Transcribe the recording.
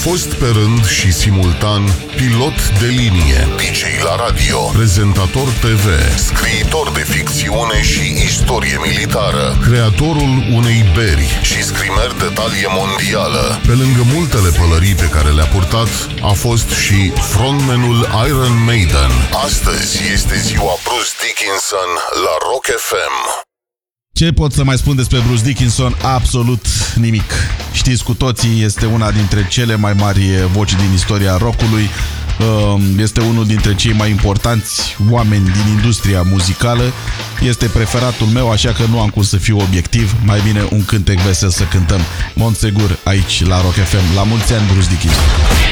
fost pe rând și simultan pilot de linie, DJ la radio, prezentator TV, scriitor de ficțiune și istorie militară, creatorul unei beri și scrimer de talie mondială. Pe lângă multele pălării pe care le-a purtat, a fost și frontmanul Iron Maiden. Astăzi este ziua Bruce Dickinson la Rock FM. Ce pot să mai spun despre Bruce Dickinson? Absolut nimic. Știți cu toții, este una dintre cele mai mari voci din istoria rockului. Este unul dintre cei mai importanți oameni din industria muzicală. Este preferatul meu, așa că nu am cum să fiu obiectiv. Mai bine un cântec vesel să cântăm. Montsegur aici la Rock FM. La mulți ani, Bruce Dickinson!